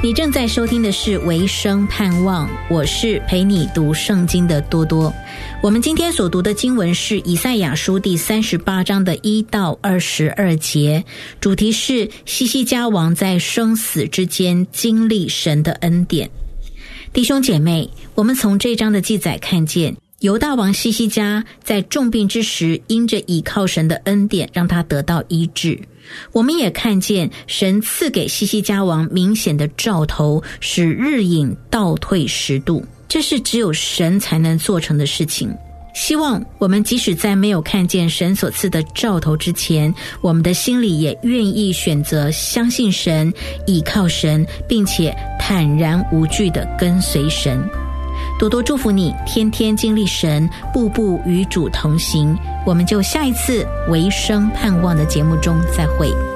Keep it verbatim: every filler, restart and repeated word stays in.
你正在收听的是维生盼望，我是陪你读圣经的多多。我们今天所读的经文是以赛亚书第三十八章的一到二十二节，主题是西西家王在生死之间经历神的恩典。弟兄姐妹，我们从这章的记载看见犹大王西西家在重病之时，因着倚靠神的恩典，让他得到医治。我们也看见神赐给西西家王明显的兆头，使日影倒退十度，这是只有神才能做成的事情。希望我们即使在没有看见神所赐的兆头之前，我们的心里也愿意选择相信神，倚靠神，并且坦然无惧地跟随神。多多祝福你，天天经历神，步步与主同行。我们就下一次维生盼望的节目中再会。